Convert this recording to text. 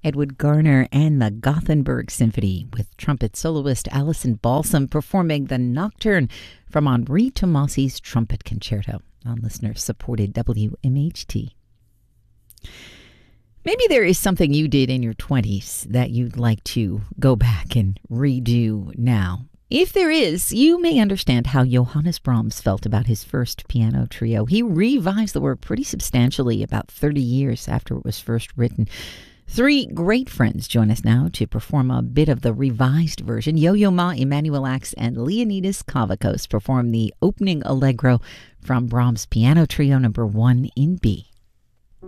Edward Garner and the Gothenburg Symphony with trumpet soloist Alison Balsam performing the Nocturne from Henri Tomasi's Trumpet Concerto on listener-supported WMHT. Maybe there is something you did in your 20s that you'd like to go back and redo now. If there is, you may understand how Johannes Brahms felt about his first piano trio. He revised the work pretty substantially about 30 years after it was first written. Three great friends join us now to perform a bit of the revised version. Yo-Yo Ma, Emanuel Ax, and Leonidas Kavakos perform the opening allegro from Brahms' Piano Trio No. 1 in B.